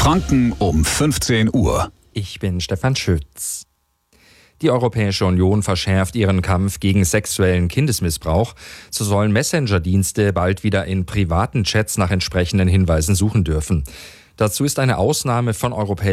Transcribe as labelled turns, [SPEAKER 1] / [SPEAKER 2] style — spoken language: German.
[SPEAKER 1] Franken um 15 Uhr.
[SPEAKER 2] Ich bin Stefan Schütz. Die Europäische Union verschärft ihren Kampf gegen sexuellen Kindesmissbrauch. So sollen Messenger-Dienste bald wieder in privaten Chats nach entsprechenden Hinweisen suchen dürfen. Dazu ist eine Ausnahme von europäischen